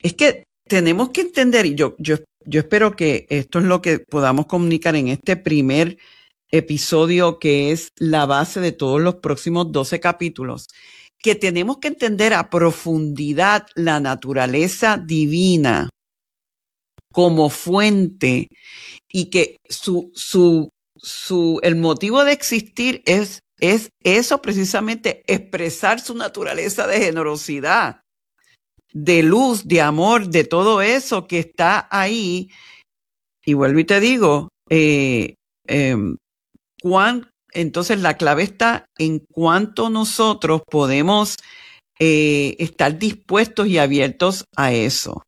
Es que tenemos que entender, y yo espero que esto es lo que podamos comunicar en este primer episodio, que es la base de todos los próximos 12 capítulos, que tenemos que entender a profundidad la naturaleza divina como fuente, y que el motivo de existir es eso, precisamente, expresar su naturaleza de generosidad, de luz, de amor, de todo eso que está ahí. Y vuelvo y te digo, entonces la clave está en cuánto nosotros podemos estar dispuestos y abiertos a eso.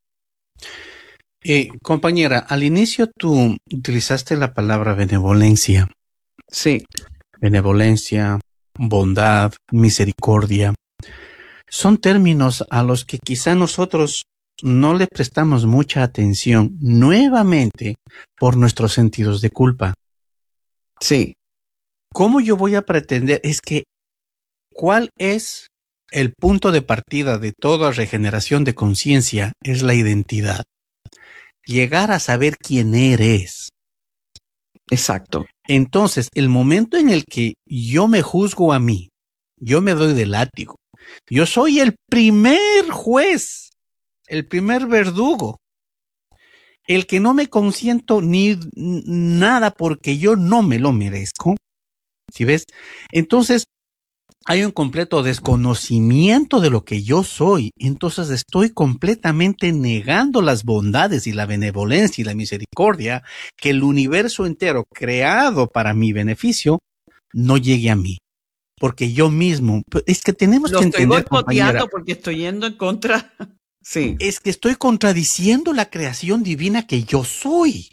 Compañera, al inicio tú utilizaste la palabra benevolencia. Sí. Benevolencia, bondad, misericordia. Son términos a los que quizá nosotros no le prestamos mucha atención, nuevamente por nuestros sentidos de culpa. Sí. ¿Cómo yo voy a pretender? Es que, ¿cuál es el punto de partida de toda regeneración de conciencia? Es la identidad. Llegar a saber quién eres. Exacto. Entonces, el momento en el que yo me juzgo a mí, yo me doy de látigo. Yo soy el primer juez, el primer verdugo, el que no me consiento ni nada porque yo no me lo merezco. ¿Sí ves? Entonces, hay un completo desconocimiento de lo que yo soy. Entonces estoy completamente negando las bondades y la benevolencia y la misericordia que el universo entero, creado para mi beneficio, no llegue a mí. Porque yo mismo, es que tenemos que entender, compañera, porque estoy yendo en contra. Sí. Es que estoy contradiciendo la creación divina que yo soy.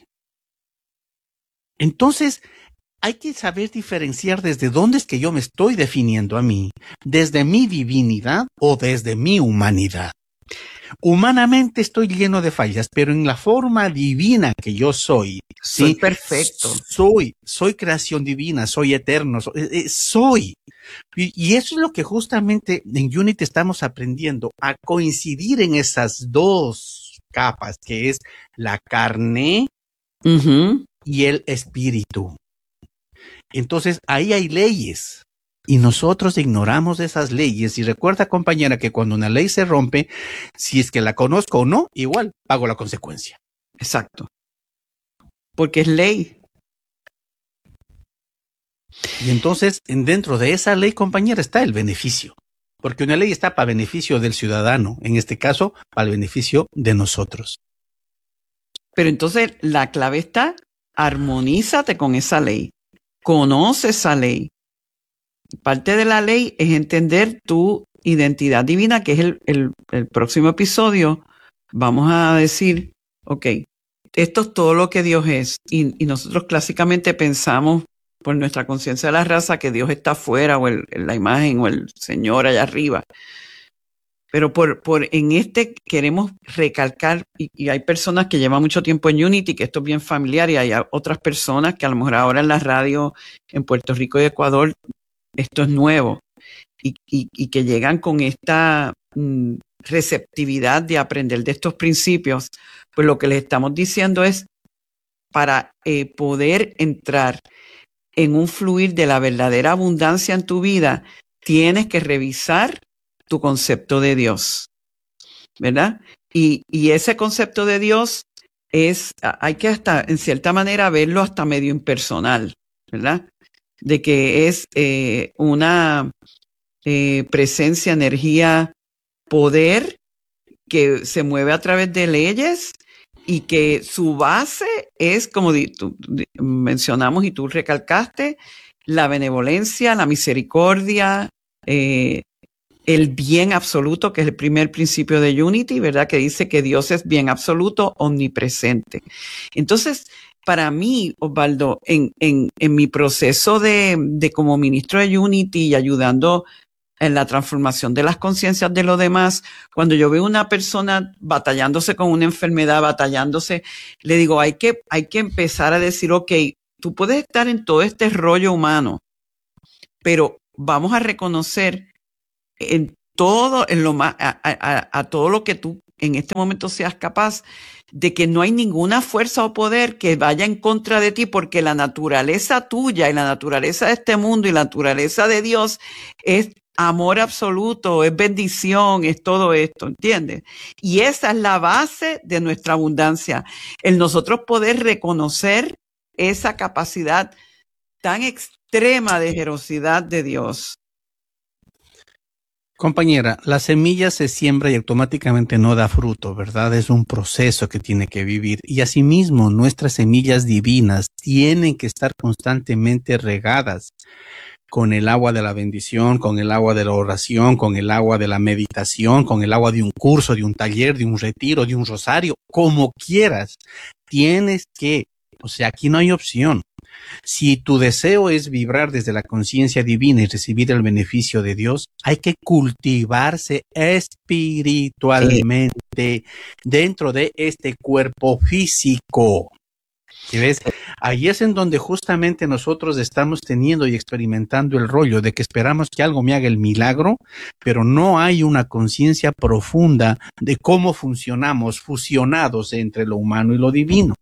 Entonces, hay que saber diferenciar desde dónde es que yo me estoy definiendo a mí, desde mi divinidad o desde mi humanidad. Humanamente estoy lleno de fallas, pero en la forma divina que yo soy, soy ¿sí? Perfecto. Soy creación divina, soy eterno, soy. Y eso es lo que justamente en Unity estamos aprendiendo, a coincidir en esas dos capas, que es la carne y el espíritu. Entonces, ahí hay leyes y nosotros ignoramos esas leyes. Y recuerda, compañera, que cuando una ley se rompe, si es que la conozco o no, igual pago la consecuencia. Exacto. Porque es ley. Y entonces, dentro de esa ley, compañera, está el beneficio. Porque una ley está para beneficio del ciudadano, en este caso, para el beneficio de nosotros. Pero entonces, la clave está, armonízate con esa ley. Conoce esa ley. Parte de la ley es entender tu identidad divina, que es el próximo episodio. Vamos a decir, ok, esto es todo lo que Dios es. Y nosotros clásicamente pensamos por nuestra conciencia de la raza que Dios está afuera, o la imagen, o el Señor allá arriba. Pero en este queremos recalcar, y hay personas que llevan mucho tiempo en Unity, que esto es bien familiar, y hay otras personas que a lo mejor ahora en la radio en Puerto Rico y Ecuador esto es nuevo, y que llegan con esta receptividad de aprender de estos principios. Pues lo que les estamos diciendo es, para poder entrar en un fluir de la verdadera abundancia en tu vida, tienes que revisar tu concepto de Dios, ¿verdad? Y ese concepto de Dios hay que hasta, en cierta manera, verlo hasta medio impersonal, ¿verdad? De que es una presencia, energía, poder que se mueve a través de leyes, y que su base es, como mencionamos y tú recalcaste, la benevolencia, la misericordia, el bien absoluto, que es el primer principio de Unity, ¿verdad? Que dice que Dios es bien absoluto, omnipresente. Entonces, para mí, Osvaldo, en mi proceso de como ministro de Unity y ayudando en la transformación de las conciencias de los demás, cuando yo veo una persona batallándose con una enfermedad, le digo, hay que empezar a decir, ok, tú puedes estar en todo este rollo humano, pero vamos a reconocer en todo, en lo más, a todo lo que tú en este momento seas capaz de que no hay ninguna fuerza o poder que vaya en contra de ti, porque la naturaleza tuya y la naturaleza de este mundo y la naturaleza de Dios es amor absoluto, es bendición, es todo esto, ¿entiendes? Y esa es la base de nuestra abundancia, el nosotros poder reconocer esa capacidad tan extrema de generosidad de Dios. Compañera, la semilla se siembra y automáticamente no da fruto, ¿verdad? Es un proceso que tiene que vivir. Y asimismo, nuestras semillas divinas tienen que estar constantemente regadas con el agua de la bendición, con el agua de la oración, con el agua de la meditación, con el agua de un curso, de un taller, de un retiro, de un rosario, como quieras. Tienes que, o sea, aquí no hay opción. Si tu deseo es vibrar desde la conciencia divina y recibir el beneficio de Dios, hay que cultivarse espiritualmente dentro de este cuerpo físico. ¿Sí ves? Ahí es en donde justamente nosotros estamos teniendo y experimentando el rollo de que esperamos que algo me haga el milagro, pero no hay una conciencia profunda de cómo funcionamos fusionados entre lo humano y lo divino.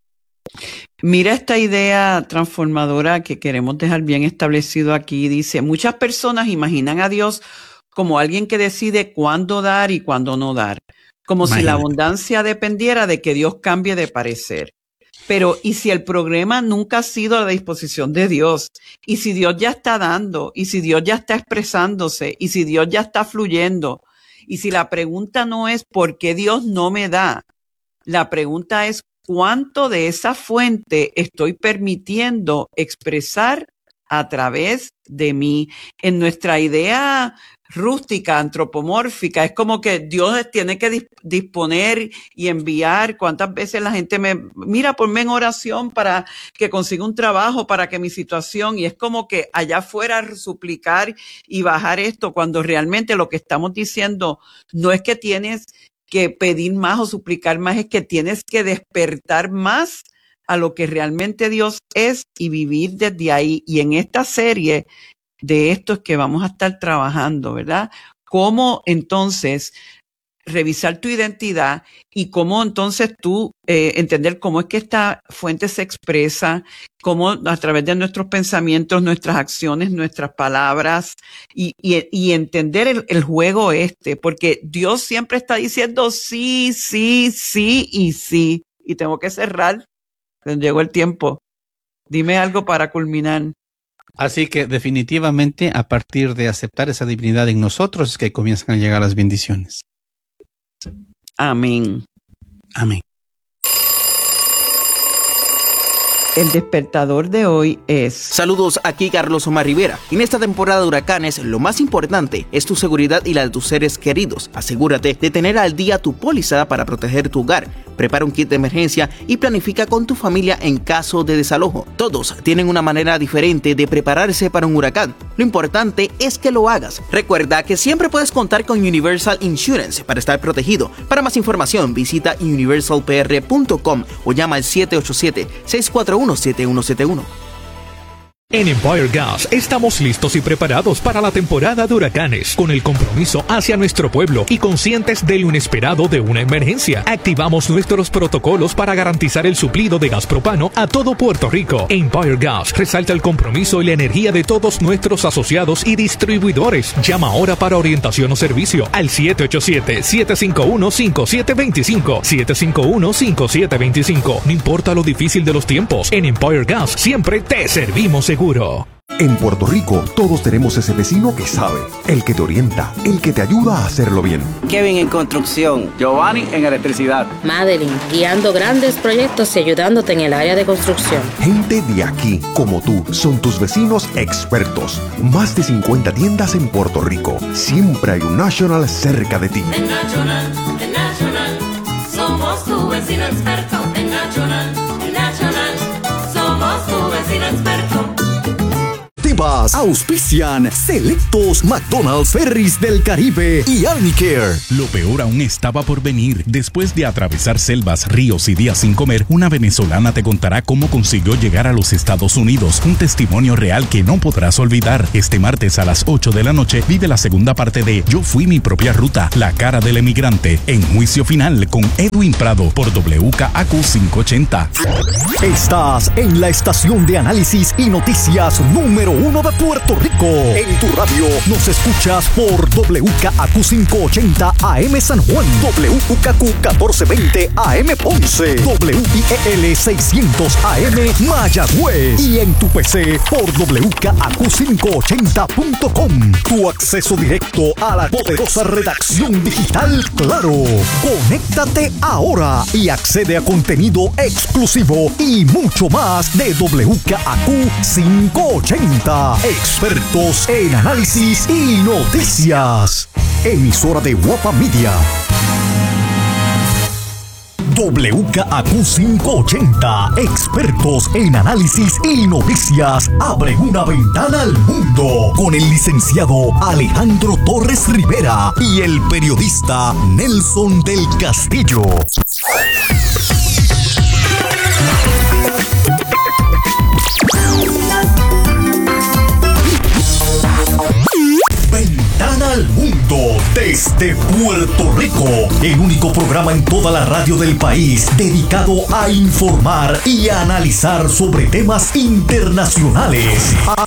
Mira esta idea transformadora que queremos dejar bien establecido aquí. Dice, muchas personas imaginan a Dios como alguien que decide cuándo dar y cuándo no dar, como si la abundancia dependiera de que Dios cambie de parecer. Pero, ¿y si el problema nunca ha sido a la disposición de Dios? ¿Y si Dios ya está dando? ¿Y si Dios ya está expresándose? ¿Y si Dios ya está fluyendo? Y si la pregunta no es ¿por qué Dios no me da? La pregunta es ¿cuánto de esa fuente estoy permitiendo expresar a través de mí? En nuestra idea rústica, antropomórfica, es como que Dios tiene que disponer y enviar. ¿Cuántas veces la gente mira, ponme en oración para que consiga un trabajo, para que mi situación, y es como que allá afuera suplicar y bajar esto, cuando realmente lo que estamos diciendo no es que tienes que pedir más o suplicar más, es que tienes que despertar más a lo que realmente Dios es y vivir desde ahí. Y en esta serie de esto es que vamos a estar trabajando, ¿verdad? Cómo entonces revisar tu identidad y cómo entonces tú entender cómo es que esta fuente se expresa, cómo a través de nuestros pensamientos, nuestras acciones, nuestras palabras y entender el juego porque Dios siempre está diciendo sí, sí, sí y sí. Y tengo que cerrar, llegó el tiempo. Dime algo para culminar. Así que definitivamente a partir de aceptar esa divinidad en nosotros es que comienzan a llegar las bendiciones. Amén. Amén. El despertador de hoy es... Saludos, aquí Carlos Omar Rivera. En esta temporada de huracanes, lo más importante es tu seguridad y la de tus seres queridos. Asegúrate de tener al día tu póliza para proteger tu hogar. Prepara un kit de emergencia y planifica con tu familia en caso de desalojo. Todos tienen una manera diferente de prepararse para un huracán. Lo importante es que lo hagas. Recuerda que siempre puedes contar con Universal Insurance para estar protegido. Para más información, visita universalpr.com o llama al 787-641-7171. En Empire Gas estamos listos y preparados para la temporada de huracanes, con el compromiso hacia nuestro pueblo y conscientes de lo inesperado de una emergencia. Activamos nuestros protocolos para garantizar el suplido de gas propano a todo Puerto Rico. Empire Gas resalta el compromiso y la energía de todos nuestros asociados y distribuidores. Llama ahora para orientación o servicio al 787-751-5725. 751-5725. No importa lo difícil de los tiempos, en Empire Gas siempre te servimos seguro. En Puerto Rico, todos tenemos ese vecino que sabe, el que te orienta, el que te ayuda a hacerlo bien. Kevin en construcción. Giovanni en electricidad. Madeline, guiando grandes proyectos y ayudándote en el área de construcción. Gente de aquí, como tú, son tus vecinos expertos. Más de 50 tiendas en Puerto Rico. Siempre hay un National cerca de ti. En National, somos tu vecino experto. En National, somos tu vecino experto. deportivas. Auspician selectos McDonald's, Ferries del Caribe y Armycare. Lo peor aún estaba por venir. Después de atravesar selvas, ríos y días sin comer, una venezolana te contará cómo consiguió llegar a los Estados Unidos. Un testimonio real que no podrás olvidar. Este martes a las 8 de la noche vive la segunda parte de Yo fui mi propia ruta, la cara del emigrante, en Juicio Final con Edwin Prado por WKAQ 580. Estás en la estación de análisis y noticias número 1 de Puerto Rico. En tu radio nos escuchas por WKAQ 580 AM San Juan, WKAQ 1420 AM Ponce, WIEL 600 AM Mayagüez y en tu PC por WKAQ580.com. Tu acceso directo a la poderosa redacción digital Claro. Conéctate ahora y accede a contenido exclusivo y mucho más de WKAQ 580. Expertos en análisis y noticias. Emisora de Guapa Media. WKAQ 580, expertos en análisis y noticias, abren una ventana al mundo con el licenciado Alejandro Torres Rivera y el periodista Nelson del Castillo. Ventana al mundo desde Puerto Rico, el único programa en toda la radio del país dedicado a informar y a analizar sobre temas internacionales.